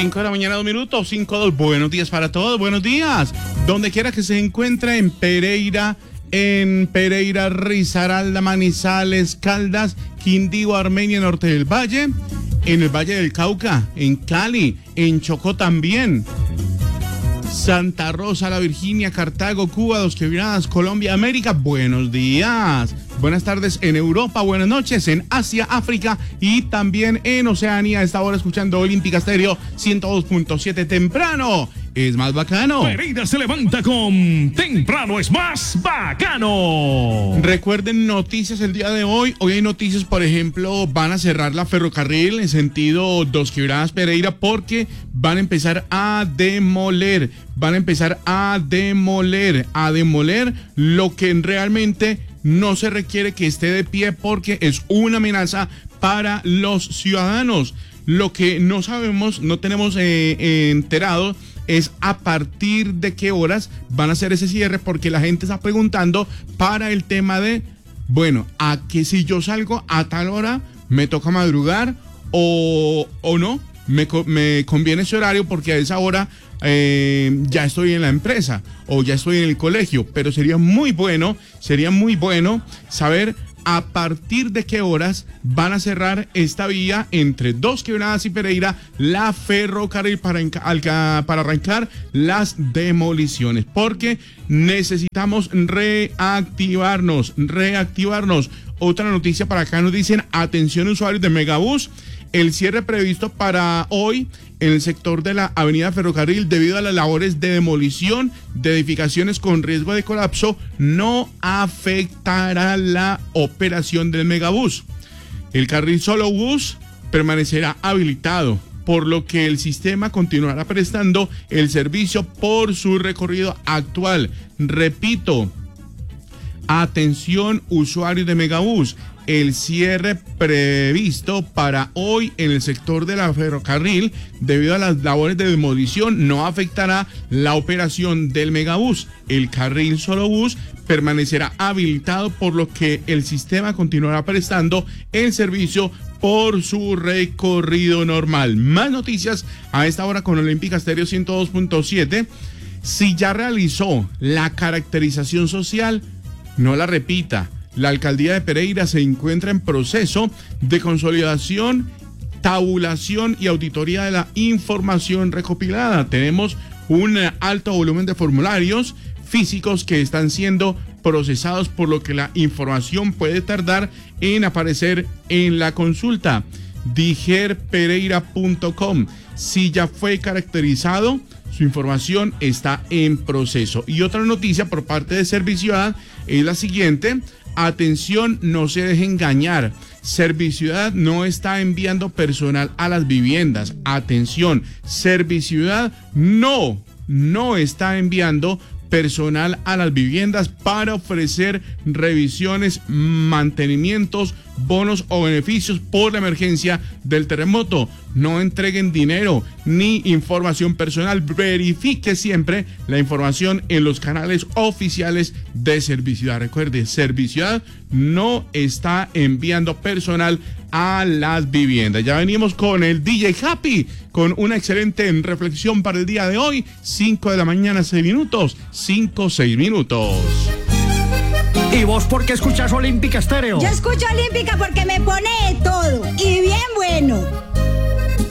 5 de la mañana, 2 minutos, 5-2. Buenos días para todos, buenos días. Donde quiera que se encuentre en Pereira, Risaralda, Manizales, Caldas, Quindío, Armenia, Norte del Valle, en el Valle del Cauca, en Cali, en Chocó también. Santa Rosa, La Virginia, Cartago, Cuba, Dos Quebradas, Colombia, América, buenos días. Buenas tardes en Europa, buenas noches en Asia, África y también en Oceanía. A esta hora escuchando Olímpica Estéreo 102.7. Temprano es más bacano. Pereira se levanta con Temprano es más bacano. Recuerden noticias el día de hoy. Hoy hay noticias, por ejemplo, van a cerrar la ferrocarril en sentido Dos Quebradas Pereira porque van a empezar a demoler. Van a empezar a demoler lo que realmente no se requiere que esté de pie porque es una amenaza para los ciudadanos. Lo que no sabemos, no tenemos enterado es a partir de qué horas van a hacer ese cierre, porque la gente está preguntando para el tema de, bueno, a que si yo salgo a tal hora me toca madrugar o no, me conviene ese horario porque a esa hora ya estoy en la empresa o ya estoy en el colegio, pero sería muy bueno saber a partir de qué horas van a cerrar esta vía entre Dos Quebradas y Pereira, la ferrocarril para arrancar las demoliciones, porque necesitamos reactivarnos. Otra noticia para acá nos dicen, atención usuarios de Megabús, el cierre previsto para hoy en el sector de la avenida Ferrocarril debido a las labores de demolición de edificaciones con riesgo de colapso no afectará la operación del Megabús. El carril solo bus permanecerá habilitado, por lo que el sistema continuará prestando el servicio por su recorrido actual. Repito, atención usuarios de Megabús, el cierre previsto para hoy en el sector de la ferrocarril debido a las labores de demolición no afectará la operación del Megabús. El carril solo bus permanecerá habilitado, por lo que el sistema continuará prestando el servicio por su recorrido normal. Más noticias a esta hora con Olímpica Estéreo 102.7. Si ya realizó la caracterización social, no la repita. La alcaldía de Pereira se encuentra en proceso de consolidación, tabulación y auditoría de la información recopilada. Tenemos un alto volumen de formularios físicos que están siendo procesados, por lo que la información puede tardar en aparecer en la consulta. digerpereira.com. Si ya fue caracterizado, su información está en proceso. Y otra noticia por parte de Serviciudad es la siguiente. Atención, no se deje engañar. Serviciudad no está enviando personal a las viviendas. Atención, Serviciudad no está enviando personal a las viviendas para ofrecer revisiones, mantenimientos, bonos o beneficios por la emergencia del terremoto. No entreguen dinero ni información personal. Verifique siempre la información en los canales oficiales de Serviciudad. Recuerde, Serviciudad no está enviando personal a las viviendas. Ya venimos con el DJ Happy, con una excelente reflexión para el día de hoy. 5 de la mañana, 6 minutos. 6 minutos. ¿Y vos por qué escuchas Olímpica Estéreo? Yo escucho Olímpica porque me pone de todo y bien bueno.